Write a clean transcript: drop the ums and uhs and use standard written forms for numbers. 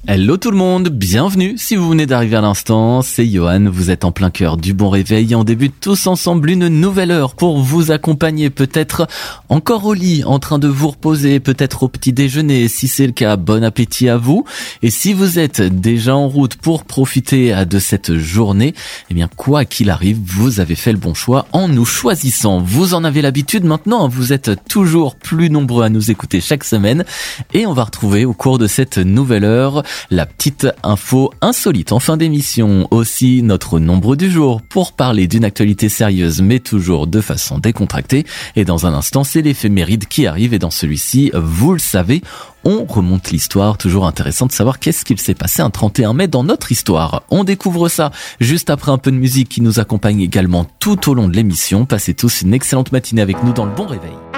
Hello tout le monde, bienvenue. Si vous venez d'arriver à l'instant, c'est Johan, vous êtes en plein cœur du bon réveil et on débute tous ensemble une nouvelle heure pour vous accompagner, peut-être encore au lit, en train de vous reposer, peut-être au petit déjeuner. Si c'est le cas, bon appétit à vous. Et si vous êtes déjà en route pour profiter de cette journée, eh bien quoi qu'il arrive, vous avez fait le bon choix en nous choisissant. Vous en avez l'habitude maintenant, vous êtes toujours plus nombreux à nous écouter chaque semaine et on va retrouver au cours de cette nouvelle heure la petite info insolite en fin d'émission, aussi notre nombre du jour pour parler d'une actualité sérieuse mais toujours de façon décontractée. Et dans un instant, c'est l'éphéméride qui arrive et dans celui-ci, vous le savez, on remonte l'histoire, toujours intéressant de savoir qu'est-ce qu'il s'est passé un 31 mai dans notre histoire. On découvre ça juste après un peu de musique qui nous accompagne également tout au long de l'émission. Passez tous une excellente matinée avec nous dans le bon réveil.